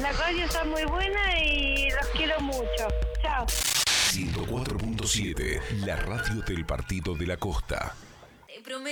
La radio está muy buena y los quiero mucho. Chao. 104.7, la radio del Partido de la Costa. Te prometo.